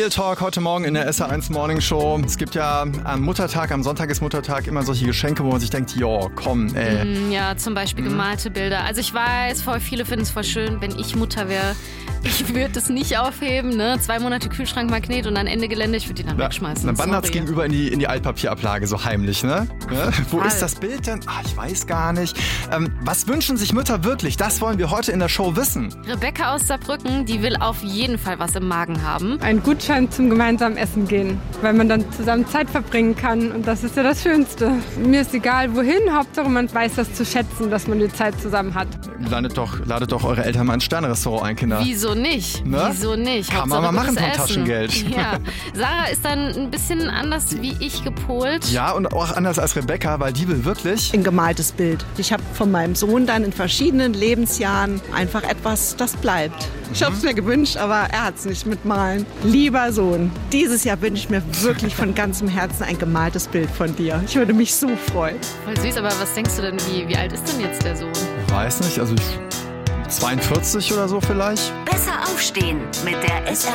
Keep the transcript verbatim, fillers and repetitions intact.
Real Talk heute Morgen in der S R eins Morning Show. Es gibt ja am Muttertag, am Sonntag ist Muttertag, immer solche Geschenke, wo man sich denkt, jo, komm, ey. Mm, ja, zum Beispiel mm. gemalte Bilder. Also ich weiß, voll viele finden es voll schön, wenn ich Mutter wäre. Ich würde das nicht aufheben, ne? Zwei Monate Kühlschrankmagnet und dann Ende Gelände, ich würde die dann ja, wegschmeißen. Dann wandert es gegenüber in die, in die Altpapierablage, so heimlich, ne? Ja? Wo ist das Bild denn? Ah, ich weiß gar nicht. Ähm, was wünschen sich Mütter wirklich? Das wollen wir heute in der Show wissen. Rebecca aus Saarbrücken, die will auf jeden Fall was im Magen haben. Ein Gutschein zum gemeinsamen Essen gehen, weil man dann zusammen Zeit verbringen kann und das ist ja das Schönste. Mir ist egal wohin, Hauptsache man weiß das zu schätzen, dass man die Zeit zusammen hat. Ladet doch, ladet doch eure Eltern mal ins Sterne-Restaurant ein, Kinder. Wieso nicht? Ne? Wieso nicht? Kann man mal machen vom Taschengeld. Ja. Sarah ist dann ein bisschen anders wie ich gepolt. Ja, und auch anders als Rebecca, weil die will wirklich ein gemaltes Bild. Ich habe von meinem Sohn dann in verschiedenen Lebensjahren einfach etwas, das bleibt. Ich habe es mir gewünscht, aber er hat es nicht mit Malen. Lieber Sohn, dieses Jahr wünsche ich mir wirklich von ganzem Herzen ein gemaltes Bild von dir. Ich würde mich so freuen. Voll süß, aber was denkst du denn, wie, wie alt ist denn jetzt der Sohn? Ich weiß nicht, also ich, zweiundvierzig oder so vielleicht. Besser aufstehen mit der S R